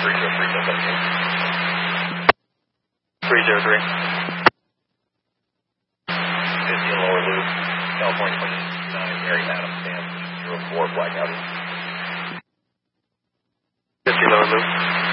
303. 15 lower loop, California 29, Mary Adams, Sam 04, Black Audi. 15 lower loop.